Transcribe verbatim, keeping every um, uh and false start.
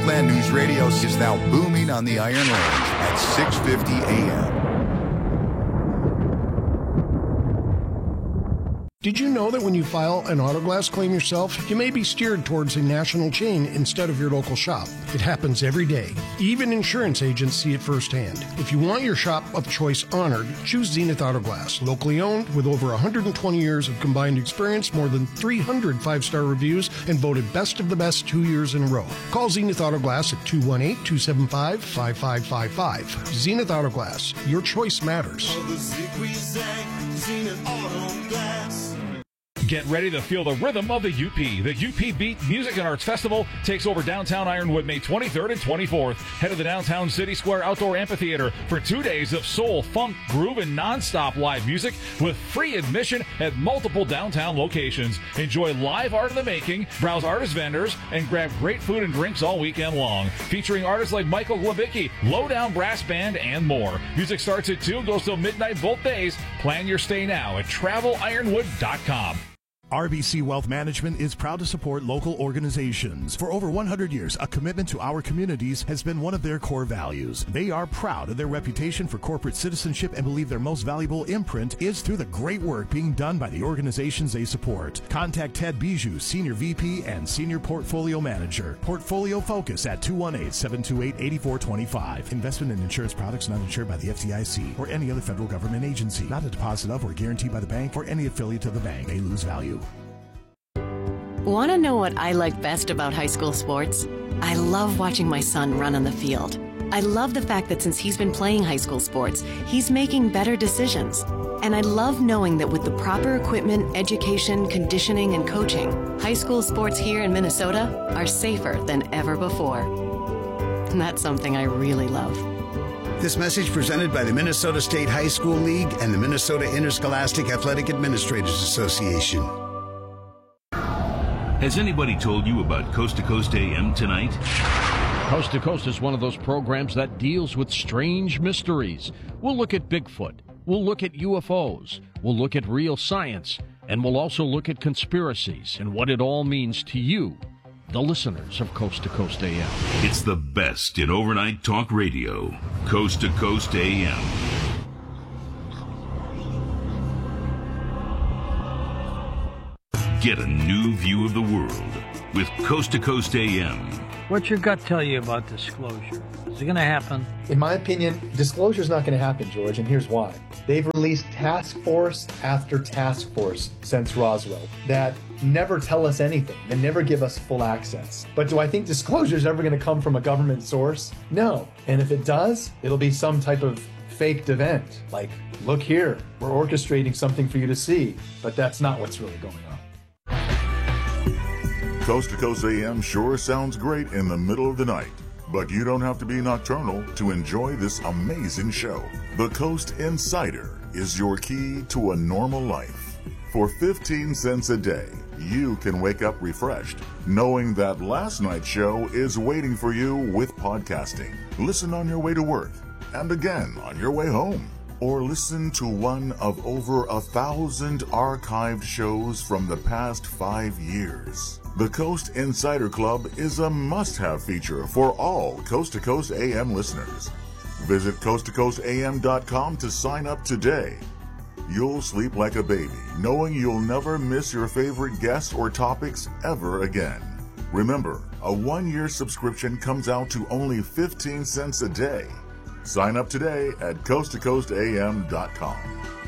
Southland News Radio is now booming on the Iron Range at six fifty A M. Did you know that when you file an Autoglass claim yourself, you may be steered towards a national chain instead of your local shop? It happens every day. Even insurance agents see it firsthand. If you want your shop of choice honored, choose Zenith Autoglass. Locally owned, with over one hundred twenty years of combined experience, more than three hundred five-star reviews, and voted best of the best two years in a row. Call Zenith Autoglass at two one eight, two seven five, five five five five. Zenith Autoglass. Your choice matters. Get ready to feel the rhythm of the U P. The U P Beat Music and Arts Festival takes over downtown Ironwood May twenty-third and twenty-fourth. Head to the Downtown City Square Outdoor Amphitheater for two days of soul, funk, groove, and non-stop live music with free admission at multiple downtown locations. Enjoy live art in the making, browse artist vendors, and grab great food and drinks all weekend long. Featuring artists like Michael Glabicki, Lowdown Brass Band, and more. Music starts at two, goes till midnight both days. Plan your stay now at travel ironwood dot com. R B C Wealth Management is proud to support local organizations. For over one hundred years, a commitment to our communities has been one of their core values. They are proud of their reputation for corporate citizenship and believe their most valuable imprint is through the great work being done by the organizations they support. Contact Ted Bijou, Senior V P and Senior Portfolio Manager. Portfolio Focus at two one eight, seven two eight, eight four two five. Investment in insurance products not insured by the F D I C or any other federal government agency. Not a deposit of or guaranteed by the bank or any affiliate of the bank. May lose value. Want to know what I like best about high school sports? I love watching my son run on the field. I love the fact that since he's been playing high school sports, he's making better decisions. And I love knowing that with the proper equipment, education, conditioning, and coaching, high school sports here in Minnesota are safer than ever before. And that's something I really love. This message presented by the Minnesota State High School League and the Minnesota Interscholastic Athletic Administrators Association. Has anybody told you about Coast to Coast A M tonight? Coast to Coast is one of those programs that deals with strange mysteries. We'll look at Bigfoot. We'll look at U F Os. We'll look at real science. And we'll also look at conspiracies and what it all means to you, the listeners of Coast to Coast A M. It's the best in overnight talk radio. Coast to Coast A M. Get a new view of the world with Coast to Coast A M. What's your gut tell you about disclosure? Is it going to happen? In my opinion, disclosure is not going to happen, George, and here's why. They've released task force after task force since Roswell that never tell us anything. They never give us full access. But do I think disclosure is ever going to come from a government source? No. And if it does, it'll be some type of faked event. Like, look here, we're orchestrating something for you to see. But that's not what's really going on. Coast to Coast A M sure sounds great in the middle of the night, but you don't have to be nocturnal to enjoy this amazing show. The Coast Insider is your key to a normal life. For fifteen cents a day, you can wake up refreshed, knowing that last night's show is waiting for you with podcasting. Listen on your way to work, and again on your way home. Or listen to one of over a thousand archived shows from the past five years. The Coast Insider Club is a must-have feature for all Coast to Coast A M listeners. Visit coast to coast a m dot com to sign up today. You'll sleep like a baby, knowing you'll never miss your favorite guests or topics ever again. Remember, a one-year subscription comes out to only fifteen cents a day. Sign up today at coast to coast a m dot com.